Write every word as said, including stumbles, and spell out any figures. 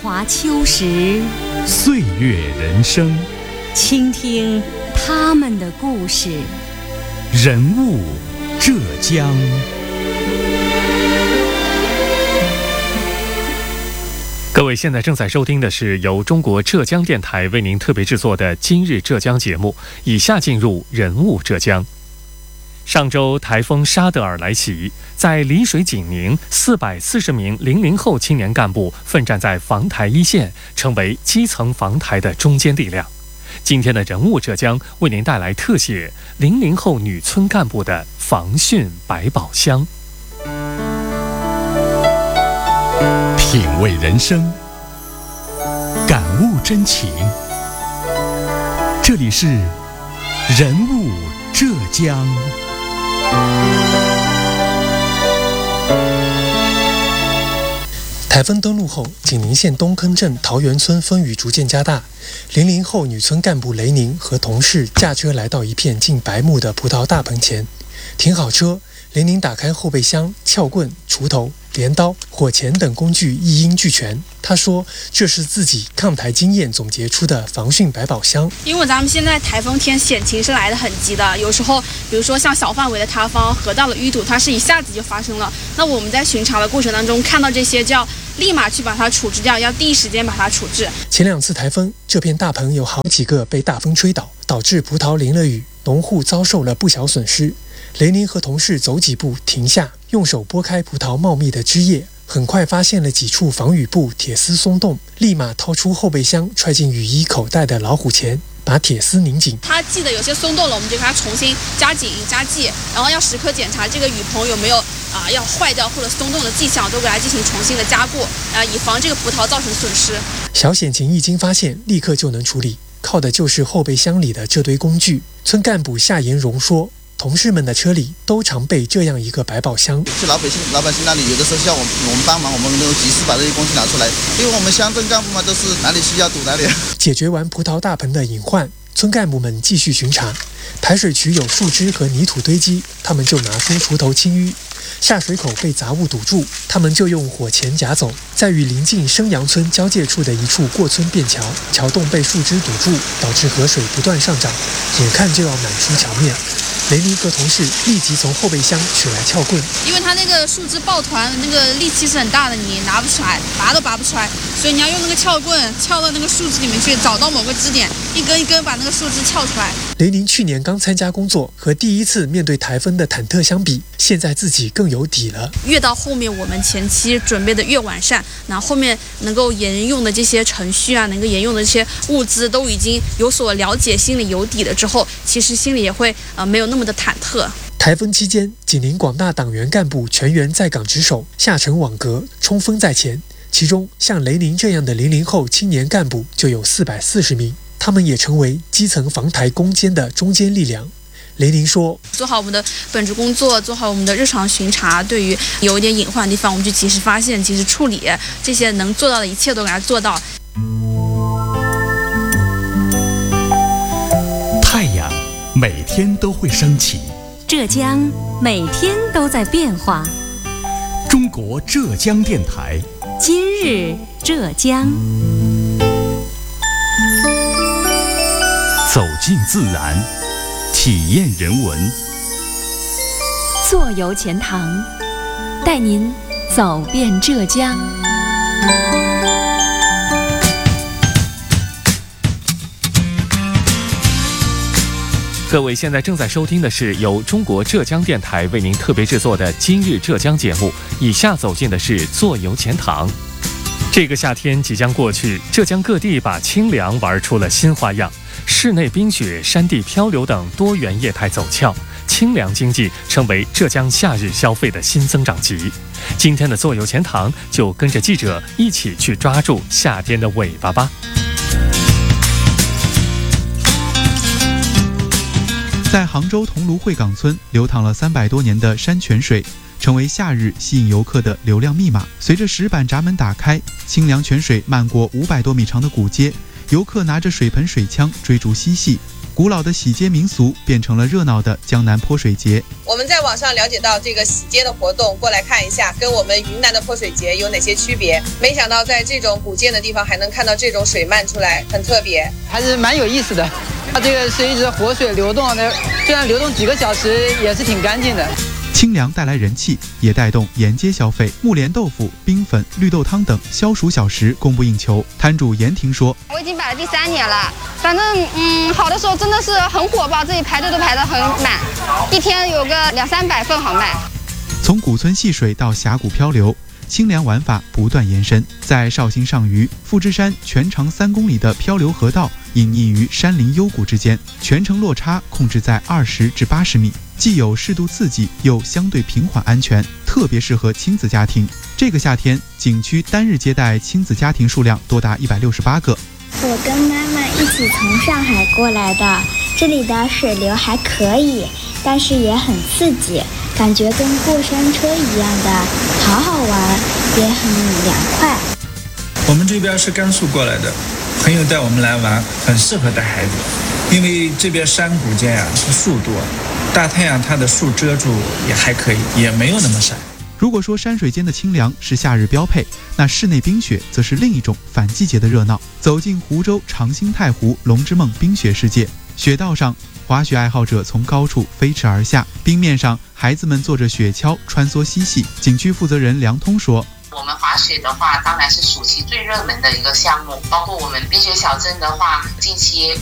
华秋实， 岁月人生， 倾听他们的故事。 人物浙江。各位现在正在收听的是由中国浙江电台为您特别制作的今日浙江节目，以下进入人物浙江。上周台风沙德尔来袭，在丽水景宁，四百四十名零零后青年干部奋战在防台一线，成为基层防台的中坚力量。今天的人物浙江为您带来特写零零后女村干部的防汛百宝箱。 品味人生，感悟真情。这里是人物浙江。 台风登陆后，景宁县东坑镇桃园村风雨逐渐加大。零零后女村干部雷宁和同事驾车来到一片近百亩的葡萄大棚前，停好车，雷宁打开后备箱，撬棍、锄头、镰刀、火钳等工具一应俱全。他说这是自己抗台经验总结出的防汛百宝箱。 因为咱们现在台风天险情是来得很急的，有时候比如说像小范围的塌方、河道的淤堵，它是一下子就发生了。那我们在巡查的过程当中看到这些，就要立马去把它处置掉，要第一时间把它处置。 前两次台风，这片大棚有好几个被大风吹倒，导致葡萄淋了雨，农户遭受了不小损失。雷宁和同事走几步停下，用手拨开葡萄茂密的枝叶，很快发现了几处防雨布铁丝松动，立马掏出后备箱揣进雨衣口袋的老虎钳，把铁丝拧紧。 它系的有些松动了，我们就给它重新加紧加系，然后要时刻检查这个雨棚有没有啊要坏掉或者松动的迹象，都给它进行重新的加固，啊以防这个葡萄造成损失。 小险情一经发现，立刻就能处理，靠的就是后备箱里的这堆工具。村干部夏延荣说，同事们的车里都常备这样一个百宝箱。 去老百姓老百姓那里，有的时候需要我们我们帮忙，我们能够及时把这些工具拿出来，因为我们乡镇干部嘛，都是哪里需要堵哪里。 解决完葡萄大棚的隐患，村干部们继续巡查。排水渠有树枝和泥土堆积，他们就拿出锄头清淤；下水口被杂物堵住，他们就用火钳夹走。在与邻近生阳村交界处的一处过村便桥，桥洞被树枝堵住，导致河水不断上涨，眼看就要满出桥面。雷尼和同事立即从后备箱取来撬棍， 因为它那个树枝抱团，那个力气是很大的，你拿不出来，拔都拔不出来，所以你要用那个撬棍撬到那个树枝里面去，找到某个支点，一根一根把那个树枝撬出来。 雷宁去年刚参加工作，和第一次面对台风的忐忑相比，现在自己更有底了。 越到后面，我们前期准备的越完善，那后面能够沿用的这些程序啊，能够沿用的这些物资都已经有所了解，心里有底了之后，其实心里也会呃没有那么的忐忑。 台风期间，景宁广大党员干部全员在岗值守，下沉网格，冲锋在前。其中，像雷宁这样的零零后青年干部就有四百四十名，他们也成为基层防台攻坚的中坚力量。雷宁说， 做好我们的本职工作，做好我们的日常巡查，对于有一点隐患的地方，我们就及时发现，及时处理，这些能做到的一切都给它做到。 太阳每天都会升起， 浙江每天都在变化。 中国浙江电台， 今日浙江。 走进自然，体验人文。 坐游钱塘，带您走遍浙江。 各位现在正在收听的是由中国浙江电台为您特别制作的今日浙江节目，以下走进的是坐游钱塘。这个夏天即将过去，浙江各地把清凉玩出了新花样，室内冰雪、山地漂流等多元业态走俏，清凉经济成为浙江夏日消费的新增长极。今天的坐游钱塘就跟着记者一起去抓住夏天的尾巴吧。 在杭州桐庐会港村流淌了三百多年的山泉水，成为夏日吸引游客的流量密码。随着石板闸门打开，清凉泉水漫过五百多米长的古街，游客拿着水盆水枪追逐嬉戏， 古老的洗街民俗变成了热闹的江南泼水节。 我们在网上了解到这个洗街的活动，过来看一下，跟我们云南的泼水节有哪些区别。没想到在这种古建的地方还能看到这种水漫出来，很特别， 还是蛮有意思的。它这个是一直活水流动的，虽然流动几个小时，也是挺干净的。 清凉带来人气，也带动沿街消费。木莲豆腐、冰粉、绿豆汤等消暑小食供不应求。摊主严婷说：“ 我已经摆了第三年了，反正嗯，好的时候真的是很火爆，这里排队都排得很满，一天有个两三百份好卖。” 从古村戏水到峡谷漂流，清凉玩法不断延伸。在绍兴上虞富之山全长三公里的漂流河道，隐匿于山林幽谷之间，全程落差控制在二十至八十米。既有适度刺激，又相对平缓安全，特别适合亲子家庭。这个夏天，景区单日接待亲子家庭数量多达一百六十八个。 我跟妈妈一起从上海过来的，这里的水流还可以，但是也很刺激，感觉跟过山车一样的，好好玩，也很凉快。 我们这边是甘肃过来的，朋友带我们来玩，很适合带孩子，因为这边山谷间呀、啊、树多。大太阳它的树遮住也还可以，也没有那么晒。 如果说山水间的清凉是夏日标配，那室内冰雪则是另一种反季节的热闹。走进湖州长兴太湖龙之梦冰雪世界，雪道上滑雪爱好者从高处飞驰而下，冰面上孩子们坐着雪橇穿梭嬉戏。景区负责人梁通说：“ 我们滑雪的话，当然是暑期最热门的一个项目。包括我们冰雪小镇的话，近期